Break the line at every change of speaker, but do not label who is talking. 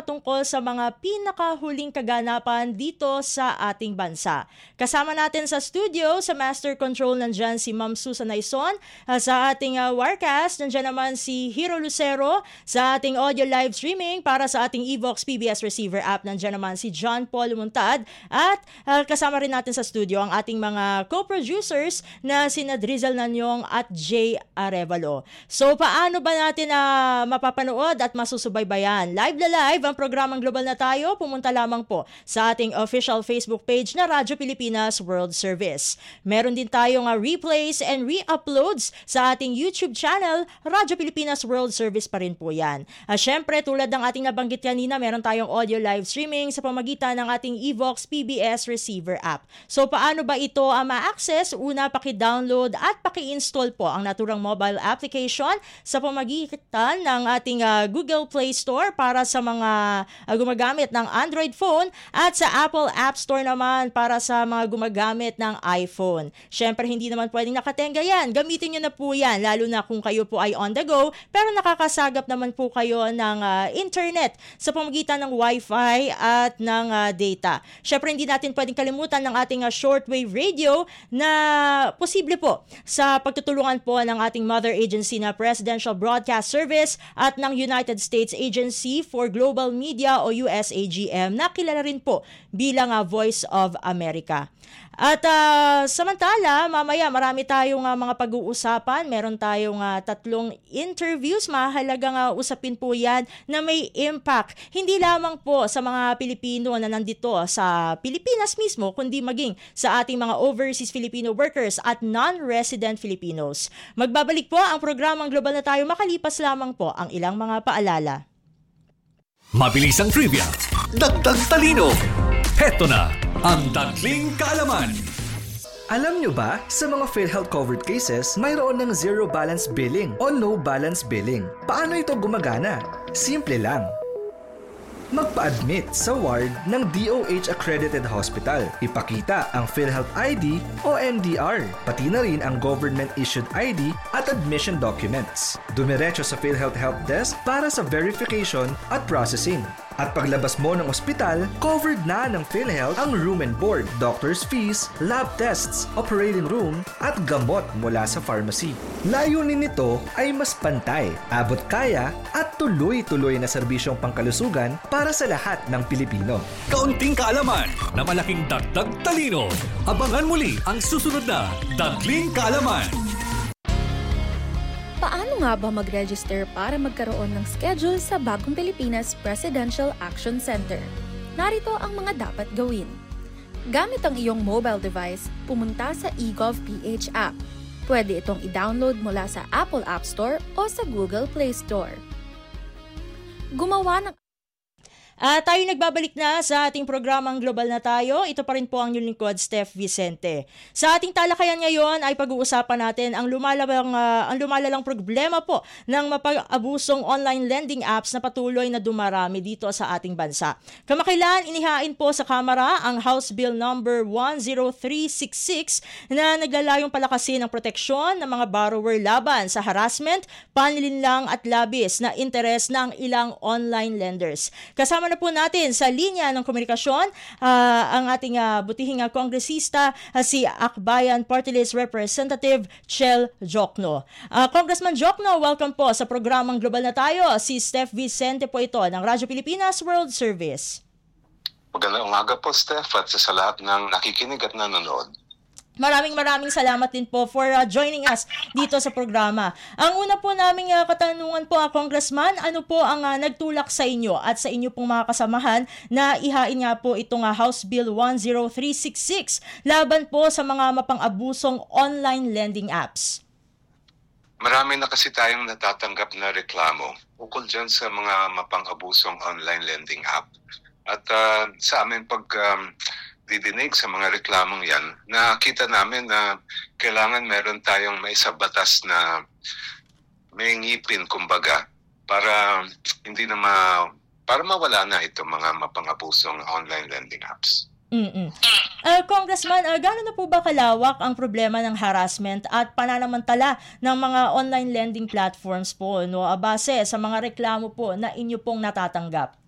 patungkol sa mga pinakahuling kaganapan dito sa ating bansa. Kasama natin sa studio, sa Master Control, nandyan si Ma'am Susan Aison. Sa ating Warcast, nandyan naman si Hero Lucero. Sa ating audio live streaming para sa ating Evox PBS Receiver app, nandyan naman si John Paul Muntad. At kasama rin natin sa studio ang ating mga co-producers na sina Drizal Nanyong at Jay Arevalo. So paano ba natin mapapanood at masusubaybayan? Live na live ang programang Global na Tayo. Pumunta lamang po sa ating official Facebook page na Radyo Pilipinas World Service. Meron din tayong replays and re-uploads sa ating YouTube channel, Radyo Pilipinas World Service pa rin po yan. Siyempre, tulad ng ating nabanggit kanina, meron tayong audio live streaming sa pamagitan ng ating Evox PBS Receiver app. So paano ba ito ma-access? Una, paki-download at paki-install po ang naturang mobile application sa pamagitan ng ating Google Play Store para sa mga gumagamit ng Android phone at sa Apple App Store naman para sa mga gumagamit ng iPhone. Siyempre, hindi naman pwedeng nakatenga yan. Gamitin nyo na po yan, lalo na kung kayo po ay on the go, pero nakakasagap naman po kayo ng internet sa pamagitan ng Wi-Fi at ng data. Siyempre, hindi natin pwedeng kalimutan ng ating shortwave radio na posible po sa pagtutulungan po ng ating mother agency na Presidential Broadcast Service at ng United States Agency for Global Media o USAGM na kilala rin po bilang Voice of America. At samantala, mamaya marami tayong mga pag-uusapan. Meron tayong 3 interviews. Mahalagang usapin po yan na may impact. Hindi lamang po sa mga Pilipino na nandito sa Pilipinas mismo, kundi maging sa ating mga overseas Filipino workers at non-resident Filipinos. Magbabalik po ang programang Global na Tayo makalipas lamang po ang ilang mga paalala.
Mabilis ang trivia, dagdag talino. Heto na ang Dagling Kaalaman.
Alam nyo ba, sa mga PhilHealth covered cases, mayroon ng zero balance billing o no balance billing. Paano ito gumagana? Simple lang. Magpa-admit sa ward ng DOH-accredited hospital. Ipakita ang PhilHealth ID o MDR, pati na rin ang government-issued ID at admission documents. Dumiretso sa PhilHealth Help Desk para sa verification at processing. At paglabas mo ng ospital, covered na ng PhilHealth ang room and board, doctor's fees, lab tests, operating room, at gamot mula sa pharmacy. Layunin nito ay mas pantay, abot kaya, at tuloy-tuloy na serbisyong pangkalusugan para sa lahat ng Pilipino.
Kaunting kaalaman na malaking dagdag talino. Abangan muli ang susunod na Dagling Kaalaman.
Paano nga ba mag-register para magkaroon ng schedule sa Bagong Pilipinas Presidential Action Center? Narito ang mga dapat gawin. Gamit ang iyong mobile device, pumunta sa eGovPH app. Pwede itong i-download mula sa Apple App Store o sa Google Play Store. Gumawa ng
Tayo nagbabalik na sa ating programang Global na Tayo. Ito pa rin po ang inyong lingkod, Steph Vicente. Sa ating talakayan ngayon ay pag-uusapan natin ang lumalalang problema po ng mapag-abusong online lending apps na patuloy na dumarami dito sa ating bansa. Kamakailan, inihain po sa Kamara ang House Bill number 10366 na naglalayong palakasin ang proteksyon ng mga borrower laban sa harassment, panlilinlang at labis na interes ng ilang online lenders. Kasama na po natin sa linya ng komunikasyon ang ating butihing kongresista si Akbayan Party List Representative Chel Jokno. Congressman Jokno, welcome po sa programang Global na Tayo. Si Steph Vicente po ito ng Radyo Pilipinas World Service.
Magandang umaga po, Steph, at sa lahat ng nakikinig at nanonood.
Maraming salamat din po for joining us dito sa programa. Ang una po naming katanungan po, Congressman, ano po ang nagtulak sa inyo at sa inyo pong mga kasamahan na ihain nga po itong House Bill 10366 laban po sa mga mapang-abusong online lending apps?
Marami na kasi tayong natatanggap na reklamo ukol dyan sa mga mapang-abusong online lending app. At sa amin didinig sa mga reklamong yan, nakita namin na kailangan meron tayong maisabatas na may ngipin, kumbaga, para hindi na para mawala na itong mga mapang-abusong online lending apps.
Congressman, gaano na po ba kalawak ang problema ng harassment at pananamantala ng mga online lending platforms po, no, base sa mga reklamo po na inyo pong natatanggap?